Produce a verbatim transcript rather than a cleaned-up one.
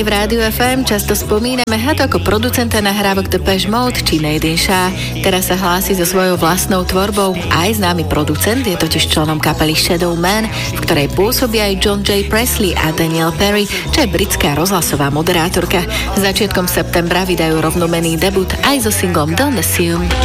V Rádiu ef em často spomíname Hato ako producenta nahrávok Depeche Mode či Nadine Shah. Teraz sa hlási so svojou vlastnou tvorbou. Aj známy producent je totiž členom kapely Shadow Man, v ktorej pôsobí aj John J. Presley a Daniel Perry, čo je britská rozhlasová moderátorka. Začiatkom septembra vydajú rovnomenný debut aj so singlom Don't Assume.